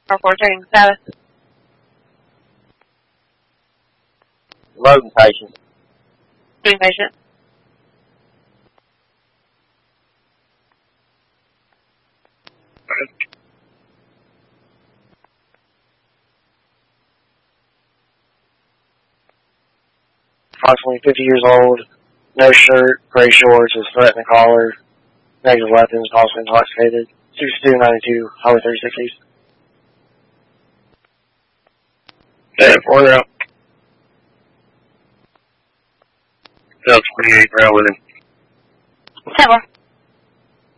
4 training status. Loading patient. Doing patient. Approximately 50 years old, no shirt, gray shorts, with threatening collar, negative weapons, possibly intoxicated. 6292, Highway 36 East. Yeah, 4 out. Cell 28, route with him.